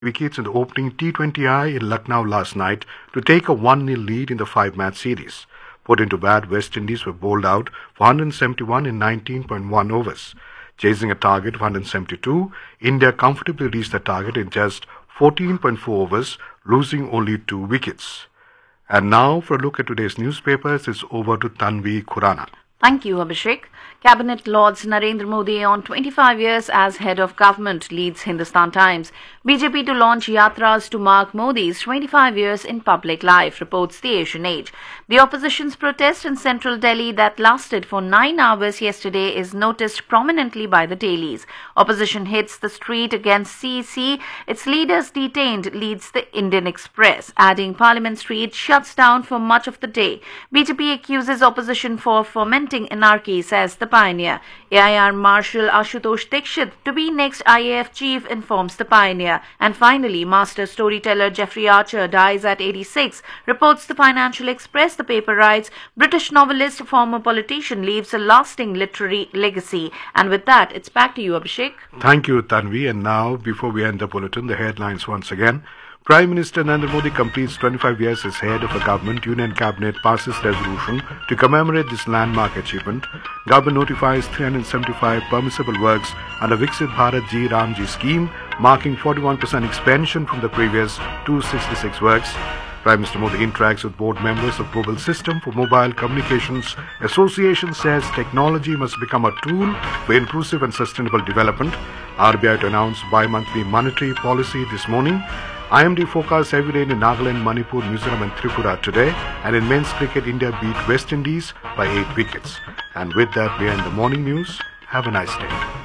wickets in the opening T20I in Lucknow last night to take a 1-0 lead in the 5-match series. Put into bat, West Indies were bowled out for 171 in 19.1 overs. Chasing a target of 172, India comfortably reached the target in just 14.4 overs, losing only 2 wickets. And now, for a look at today's newspapers, it's over to Tanvi Khurana. Thank you, Abhishek. Cabinet Lords Narendra Modi on 25 years as head of government, leads Hindustan Times. BJP to launch yatras to mark Modi's 25 years in public life, reports the Asian Age. The opposition's protest in central Delhi that lasted for 9 hours yesterday is noticed prominently by the dailies. Opposition hits the street against CEC. Its leaders detained, leads the Indian Express. Adding Parliament Street shuts down for much of the day. BJP accuses opposition for fomenting anarchy, says the Pioneer. AIR Marshal Ashutosh Dikshit to be next IAF chief, informs the Pioneer. And finally, master storyteller Jeffrey Archer dies at 86, reports the Financial Express. The paper writes, British novelist, former politician, leaves a lasting literary legacy. And with that, it's back to you, Abhishek. Thank you, Tanvi. And now, before we end the bulletin, the headlines once again. Prime Minister Narendra Modi completes 25 years as head of a government. Union Cabinet passes resolution to commemorate this landmark achievement. Government notifies 375 permissible works under Viksit Bharat Ji Ramji scheme, marking 41% expansion from the previous 266 works. Prime Minister Modi interacts with board members of Global System for Mobile Communications Association, says technology must become a tool for inclusive and sustainable development. RBI to announce bi-monthly monetary policy this morning. IMD forecasts heavy rain in Nagaland, Manipur, Mizoram and Tripura today. And in men's cricket, India beat West Indies by 8 wickets. And with that, we end the morning news. Have a nice day.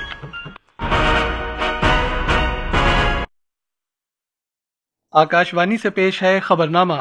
Akashvani से पेश है खबरनामा।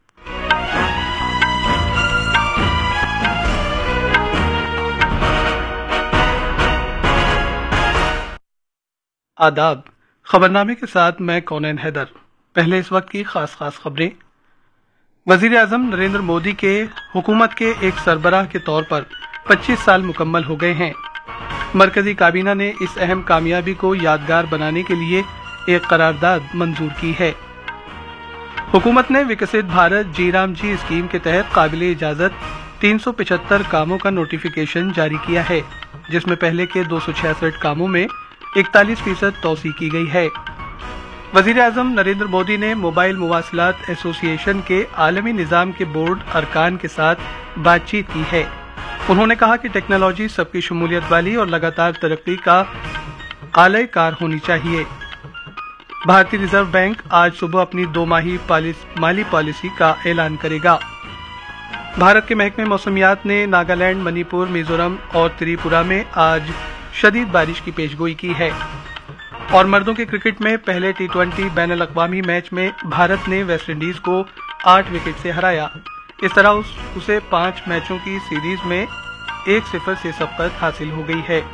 आदाब। खबरनामे के साथ मैं कौनैन हैदर। पहले इस वक्त की खास खबरें। वजीर आजम नरेंद्र मोदी के हुकूमत के एक सरबराह के तौर पर 25 साल मुकम्मल हो गए हैं। मरकजी काबीना ने इस अहम कामयाबी को यादगार बनाने के लिए एक करारदाद मंजूर की है। हुकूमत ने विकसित भारत जी राम जी स्कीम के तहत काबिले इजाजत 375 कामों का नोटिफिकेशन जारी किया है, जिसमें पहले के 266 कामों में 41% तौसी की गई है। वजीर आजम नरेंद्र मोदी ने मोबाइल मुवासलात एसोसिएशन के आलमी निज़ाम के बोर्ड अरकान के साथ बातचीत की है। उन्होंने कहा कि टेक्नोलॉजी सबकी शमूलियत वाली और लगातार तरक्की का आलय कार होनी चाहिए। भारतीय रिजर्व बैंक आज सुबह अपनी 2 माही माली पॉलिसी का ऐलान करेगा। भारत के महकमे मौसमियात ने नागालैंड, मणिपुर, मिजोरम और त्रिपुरा में आज शदीद बारिश की पेशगोई की है। और मर्दों के क्रिकेट में पहले T20 बैनुल-अक़वामी मैच में भारत ने वेस्ट इंडीज को 8 विकेट से हराया। इस तरह उसे 5 मैचों की सीरीज में 1-0 से सबकत हासिल हो गई है।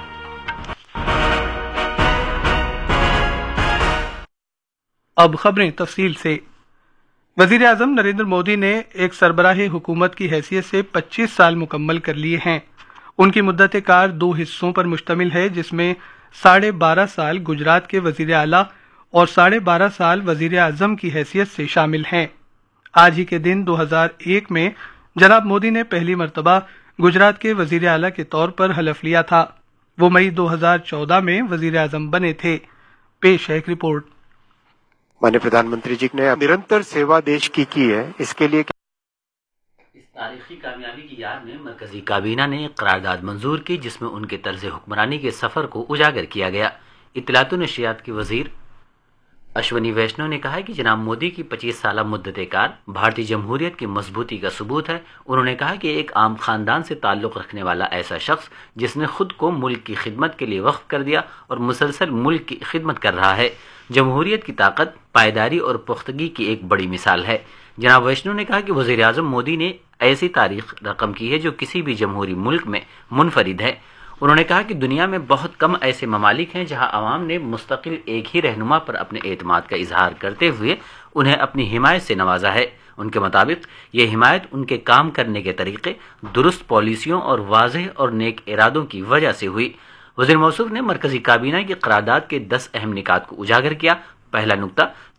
अब खबरें तफसील से। वजीर आजम नरेंद्र मोदी ने एक सरबराह हुकूमत की हैसियत से 25 साल मुकम्मल कर लिए हैं। उनकी मुद्दत कार 2 हिस्सों पर मुश्तमिल है, जिसमें 12.5 साल गुजरात के वजीर आला और 12.5 साल वजीर आजम की हैसियत से शामिल हैं। आज ही के दिन 2001 में जनाब मोदी ने पहली मर्तबा गुजरात के वजीर आला के तौर पर हलफ लिया था। वो मई 2014 में वजीर आजम बने थे। पेश है एक रिपोर्ट। माननीय प्रधानमंत्री जी ने निरंतर सेवा देश की है, इसके लिए इस तारीखी कामयाबी की याद में मरकजी काबीना ने एक करारदाद मंजूर की, जिसमें उनके तर्ज हुक्मरानी के सफर को उजागर किया गया। इत्तलात व नशरियात के वजीर अश्वनी वैष्णव ने कहा कि जनाब मोदी की 25 साल मुद्दत कार भारतीय जमहूरियत की मजबूती का सबूत है। उन्होंने कहा कि एक आम खानदान से ताल्लुक़ रखने वाला ऐसा शख्स जिसने खुद को मुल्क की खिदमत के लिए वक्फ कर दिया और मुसलसल मुल्क की खिदमत कर रहा है, जमहूरियत की ताकत, पायदारी और पुख्तगी की एक बड़ी मिसाल है। जनाब वैष्णव ने कहा कि वज़ीर आज़म मोदी ने ऐसी तारीख रकम की है जो किसी भी जमहूरी मुल्क में मुनफरिद है। उन्होंने कहा कि दुनिया में बहुत कम ऐसे ममालिक हैं जहां अवाम ने मुस्तकिल एक ही रहनुमा पर अपने एतमाद का इजहार करते हुए उन्हें अपनी हिमायत से नवाजा है। उनके मुताबिक ये हिमायत उनके काम करने के तरीके, दुरुस्त पॉलिसियों और वाज़ेह और नेक इरादों की वजह से हुई। वज़ीर मौसूफ ने मरकजी काबीना की करारदाद के 10 अहम निकात को उजागर किया। پہلا نقطہ